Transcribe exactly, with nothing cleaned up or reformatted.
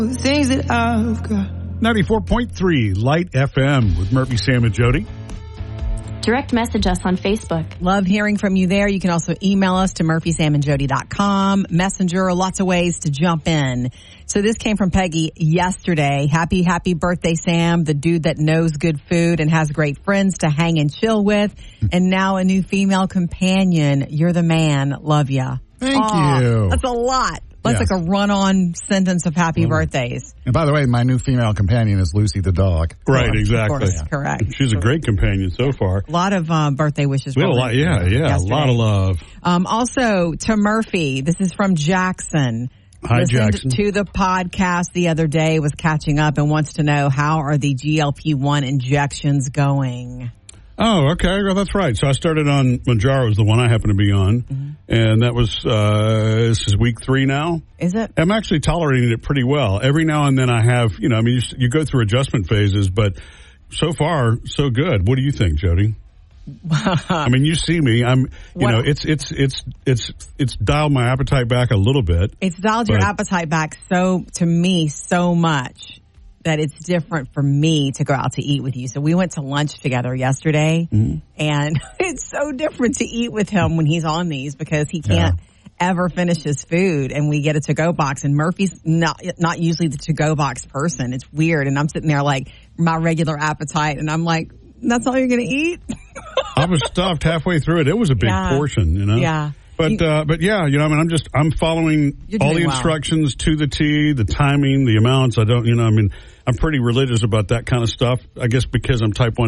Things that I've got. ninety-four point three Light F M with Murphy, Sam, and Jody. Direct message us on Facebook. Love hearing from you there. You can also email us to murphy sam and jody dot com. Messenger, lots of ways to jump in. So this came from Peggy yesterday. Happy, happy birthday, Sam, the dude that knows good food and has great friends to hang and chill with. And now a new female companion. You're the man. Love ya. Thank Aw, you. That's a lot. That's Yes. like a run-on sentence of happy birthdays. And by the way, my new female companion is Lucy the dog. Right, Of exactly. course, correct. She's a great companion so far. A lot of uh, birthday wishes. We had a were lot, yeah, yeah, yesterday. a lot of love. Um, also, to Murphy, this is from Jackson. Hi, Listened Jackson. to the podcast the other day, was catching up and wants to know, how are the G L P one injections going? Oh, okay. Well, that's right. So I started on Mounjaro, was the one I happen to be on, Mm-hmm. and that was uh, this is week three now. Is it? I'm actually tolerating it pretty well. Every now and then I have, you know, I mean, you, you go through adjustment phases, but so far so good. What do you think, Jody? I mean, you see me. I'm, you Well- know, it's it's it's it's it's dialed my appetite back a little bit. It's dialed your But- appetite back so, to me, so much that it's different for me to go out to eat with you. So we went to lunch together yesterday, Mm-hmm. and it's so different to eat with him when he's on these, because he can't ever finish his food, and we get a to-go box, and Murphy's not not usually the to-go box person. It's weird, and I'm sitting there like my regular appetite, and I'm like, that's all you're going to eat? I was stuffed halfway through it. It was a big Yeah. portion, you know. Yeah. But You- uh, but yeah, you know, I mean, I'm just I'm following You're all doing the well. instructions to the T, the timing, the amounts. I don't, you know, I mean, I'm pretty religious about that kind of stuff. I guess because I'm type one